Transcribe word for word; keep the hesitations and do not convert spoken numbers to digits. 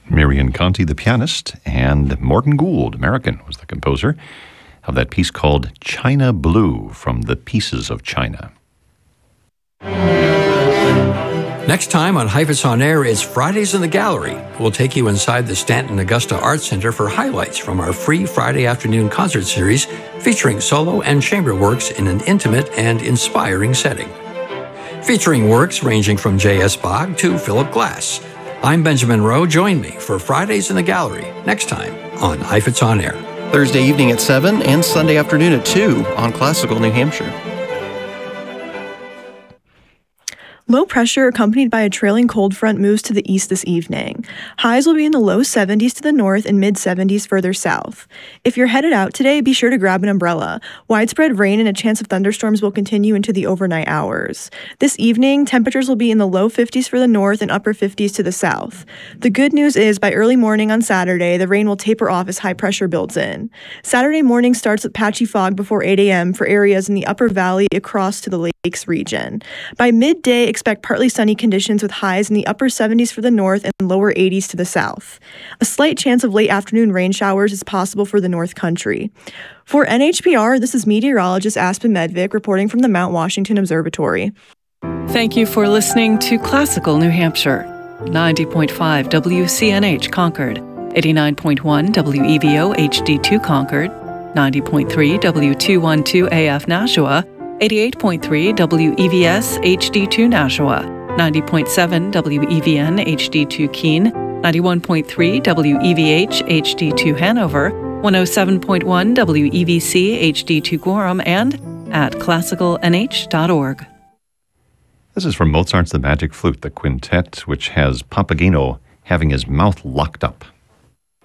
Marian Conti, the pianist, and Morton Gould, American, was the composer of that piece called China Blue from the Pieces of China. Next time on Heifetz On Air is Fridays in the Gallery. We'll take you inside the Stanton Augusta Arts Center for highlights from our free Friday afternoon concert series featuring solo and chamber works in an intimate and inspiring setting. Featuring works ranging from J S. Bach to Philip Glass. I'm Benjamin Rowe. Join me for Fridays in the Gallery next time on Heifetz On Air. Thursday evening at seven and Sunday afternoon at two on Classical New Hampshire. Low pressure accompanied by a trailing cold front moves to the east this evening. Highs will be in the low seventies to the north and mid seventies further south. If you're headed out today, be sure to grab an umbrella. Widespread rain and a chance of thunderstorms will continue into the overnight hours. This evening, temperatures will be in the low fifties for the north and upper fifties to the south. The good news is by early morning on Saturday, the rain will taper off as high pressure builds in. Saturday morning starts with patchy fog before eight a.m. for areas in the upper valley across to the lakes region. By midday, expect partly sunny conditions with highs in the upper seventies for the north and lower eighties to the south. A slight chance of late afternoon rain showers is possible for the North Country. For N H P R, this is meteorologist Aspen Medvick reporting from the Mount Washington Observatory. Thank you for listening to Classical New Hampshire. ninety point five W C N H Concord, eighty-nine point one W E V O H D two Concord, ninety point three W two twelve A F Nashua, eighty-eight point three W E V S H D two Nashua, ninety point seven W E V N H D two Keene, ninety-one point three W E V H H D two Hanover, one oh seven point one W E V C H D two Gorham, and at classical n h dot org. This is from Mozart's The Magic Flute, the quintet, which has Papageno having his mouth locked up